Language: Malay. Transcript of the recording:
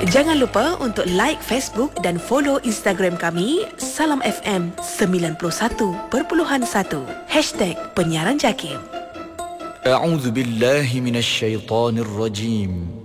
Jangan lupa untuk like Facebook dan follow Instagram kami Salam FM 91.1 #Penyiaran Jakim. A'udzu billahi minasyaitonir rajim.